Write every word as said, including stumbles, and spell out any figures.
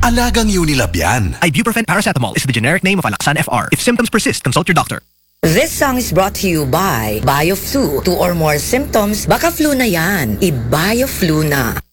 Alagang Unilab yan. Ibuprofen paracetamol is the generic name of Alaxan F R. If symptoms persist, consult your doctor. This song is brought to you by BioFlu. Two or more symptoms, baka flu na yan. I-BioFlu na.